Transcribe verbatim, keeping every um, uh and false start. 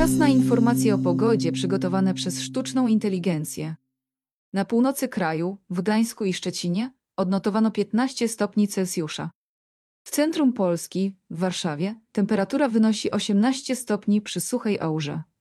Czas na informacje o pogodzie przygotowane przez sztuczną inteligencję. Na północy kraju, w Gdańsku i Szczecinie, odnotowano piętnaście stopni Celsjusza. W centrum Polski, w Warszawie, temperatura wynosi osiemnaście stopni przy suchej aurze.